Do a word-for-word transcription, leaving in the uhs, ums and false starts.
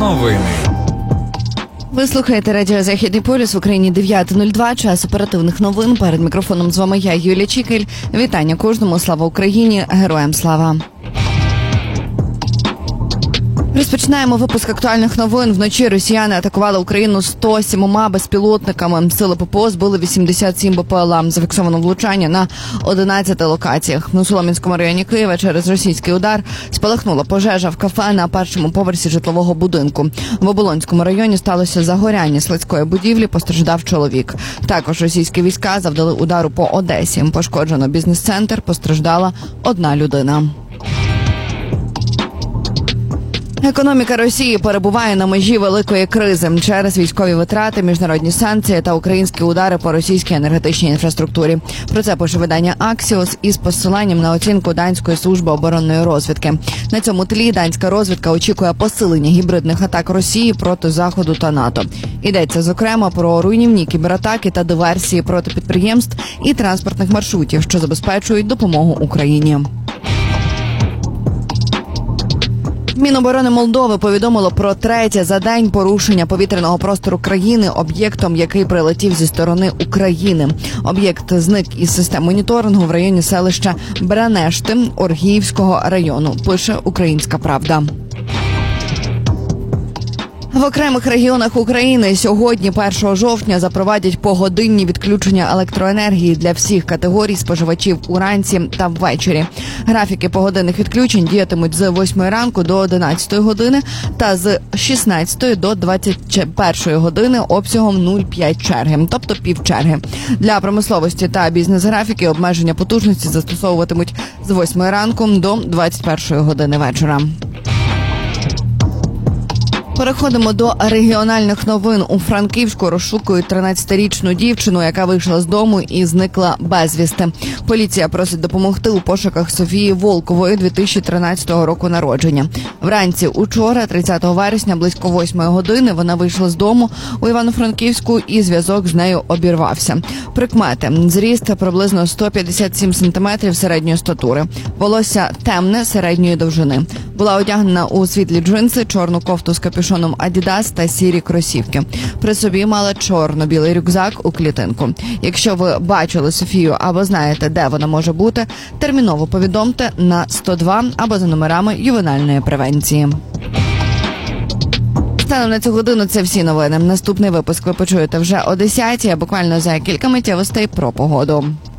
Новини. Ви слухаєте радіо «Західний полюс», в Україні дев'ята нуль два, час оперативних новин. Перед мікрофоном з вами я, Юлія Чікель. Вітання кожному, слава Україні, героям слава. Розпочинаємо випуск актуальних новин. Вночі росіяни атакували Україну сто сімома безпілотниками. Сили ППО збили вісімдесят сім БПЛА. Зафіксовано влучання на одинадцяти локаціях. На Солом'янському районі Києва через російський удар спалахнула пожежа в кафе на першому поверсі житлового будинку. В Оболонському районі сталося загоряння складської будівлі, постраждав чоловік. Також російські війська завдали удару по Одесі. Пошкоджено бізнес-центр, постраждала одна людина. Економіка Росії перебуває на межі великої кризи через військові витрати, міжнародні санкції та українські удари по російській енергетичній інфраструктурі. Про це пише видання «Аксіос» із посиланням на оцінку Данської служби оборонної розвідки. На цьому тлі данська розвідка очікує посилення гібридних атак Росії проти Заходу та НАТО. Йдеться, зокрема, про руйнівні кібератаки та диверсії проти підприємств і транспортних маршрутів, що забезпечують допомогу Україні. Міноборони Молдови повідомило про третє за день порушення повітряного простору країни об'єктом, який прилетів зі сторони України. Об'єкт зник із систем моніторингу в районі селища Бранешти Оргіївського району, пише «Українська правда». В окремих регіонах України сьогодні, першого жовтня, запровадять погодинні відключення електроенергії для всіх категорій споживачів уранці та ввечері. Графіки погодинних відключень діятимуть з восьмої ранку до одинадцятої години та з шістнадцятої до двадцять першої години обсягом нуль цілих п'ять десятих черги, тобто півчерги. Для промисловості та бізнес-графіки обмеження потужності застосовуватимуть з восьмої ранку до двадцять першої години вечора. Переходимо до регіональних новин. У Франківську розшукують тринадцятирічну дівчину, яка вийшла з дому і зникла безвісти. Поліція просить допомогти у пошуках Софії Волкової, дві тисячі тринадцятого року народження. Вранці учора, тридцятого вересня, близько восьмої години, вона вийшла з дому у Івано-Франківську і зв'язок з нею обірвався. Прикмети: зріст приблизно сто п'ятдесят сім сантиметрів середньої статури. Волосся темне, середньої довжини. Була одягнена у світлі джинси, чорну кофту з капюшоном «Адідас» та сірі кросівки. При собі мала чорно-білий рюкзак у клітинку. Якщо ви бачили Софію або знаєте, де вона може бути, терміново повідомте на сто два або за номерами ювенальної превенції. Станом на цю годину це всі новини. Наступний випуск ви почуєте вже о десятій, а буквально за кілька миттєвостей про погоду.